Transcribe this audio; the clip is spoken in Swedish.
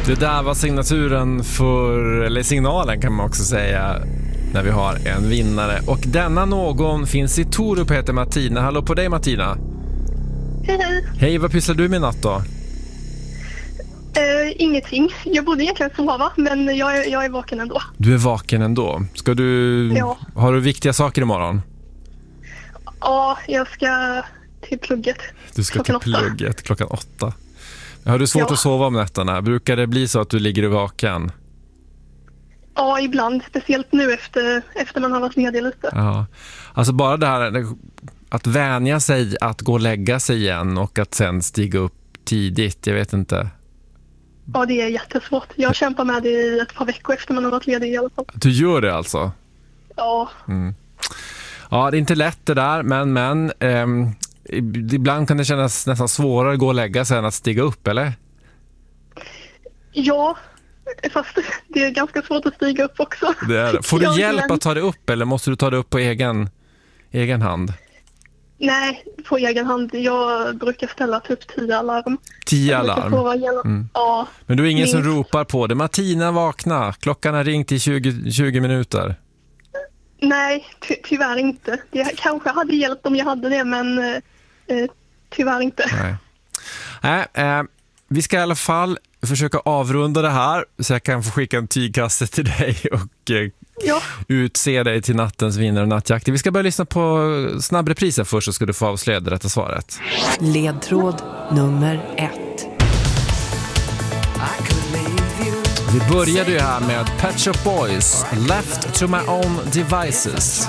Det där var signaturen eller signalen kan man också säga, när vi har en vinnare. Och denna någon finns i Torup, heter Martina. Hallå på dig, Martina. Hej. Hej, vad pysslar du med natt då? Ingenting. Jag borde egentligen sova, men jag är vaken ändå. Du är vaken ändå. Ja. Har du viktiga saker imorgon? Ja, jag ska till plugget. Du ska till plugget klockan 8. Har du svårt att sova om nätterna? Brukar det bli så att du ligger vaken? Ja, ibland. Speciellt nu efter man har varit ledig lite. Ja. Alltså bara det här att vänja sig att gå och lägga sig igen och att sen stiga upp tidigt, jag vet inte. Ja, det är jättesvårt. Jag kämpar med det i ett par veckor efter man har varit ledig i alla fall. Du gör det alltså? Ja. Mm. Ja, det är inte lätt det där, men ibland kan det kännas nästan svårare att gå och lägga sig än att stiga upp, eller? Ja, fast det är ganska svårt att stiga upp också. Det är det. Får du hjälp att ta det upp eller måste du ta det upp på egen hand? Nej, på egen hand. Jag brukar ställa typ 10 alarm. 10 alarm? Ja. Men du är ingen som ropar på det. Martina, vakna. Klockan har ringt i 20 minuter. Nej, tyvärr inte. Det kanske hade hjälpt om jag hade det, men tyvärr inte. Nej, vi ska i alla fall försöka avrunda det här så jag kan få skicka en tygkasse till dig och utse dig till nattens vinnare och nattjakt. Vi ska börja lyssna på snabbreprisen först, så ska du få avslöja det rätta svaret. Ledtråd nummer 1. Vi började ju här med Pet Shop Boys, Left to My Own Devices.